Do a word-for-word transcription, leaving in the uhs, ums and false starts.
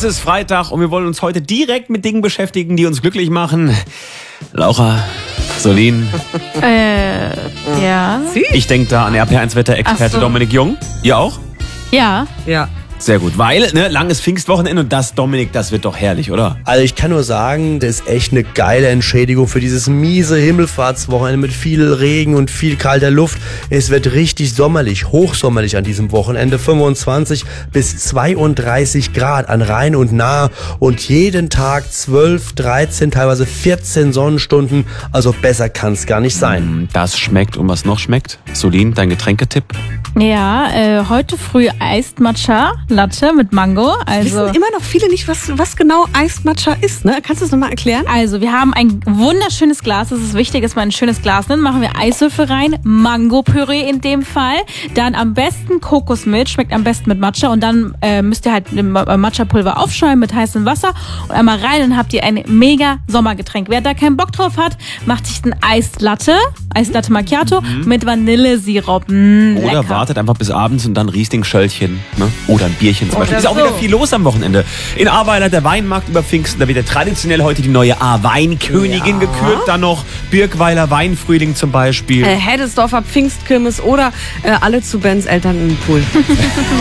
Es ist Freitag und wir wollen uns heute direkt mit Dingen beschäftigen, die uns glücklich machen. Laura, Solin. Äh, ja. Ich denke da an R P eins Wetterexperte Ach so. Dominik Jung. Ihr auch? Ja. Ja. Sehr gut, weil, ne, langes Pfingstwochenende und das, Dominik, das wird doch herrlich, oder? Also ich kann nur sagen, das ist echt eine geile Entschädigung für dieses miese Himmelfahrtswochenende mit viel Regen und viel kalter Luft. Es wird richtig sommerlich, hochsommerlich an diesem Wochenende. fünfundzwanzig bis zweiunddreißig Grad an Rhein und Nahe und jeden Tag zwölf, dreizehn, teilweise vierzehn Sonnenstunden. Also besser kann es gar nicht sein. Das schmeckt und was noch schmeckt? Solin, dein Getränketipp? Ja, äh, heute früh Iced Matcha Latte mit Mango. Also, Wissen immer noch viele nicht, was, was genau Iced Matcha ist, ne? Kannst du das nochmal erklären? also wir haben ein wunderschönes Glas. Es ist wichtig, dass man ein schönes Glas nimmt. Machen wir Eiswürfel rein, Mango-Püree in dem Fall. Dann am besten Kokosmilch, schmeckt am besten mit Matcha. Und dann äh, müsst ihr halt Matcha-Pulver aufschäumen mit heißem Wasser und einmal rein und habt ihr ein mega Sommergetränk. Wer da keinen Bock drauf hat, macht sich ein Iced Latte, Iced Latte Macchiato Mhm. mit Vanillesirup. Mm, Oder lecker. wartet einfach bis abends und dann Riesling-Schöllchen, ne? Oder ein Bierchen zum Beispiel. Oder Ist auch so. wieder viel los am Wochenende. In Ahrweiler der Weinmarkt über Pfingsten, da wird ja traditionell heute die neue A-Weinkönigin Ja. gekürt. Dann noch Birkweiler Weinfrühling zum Beispiel. Äh, Heddesdorfer Pfingstkirmes oder äh, alle zu Bens Eltern im Pool.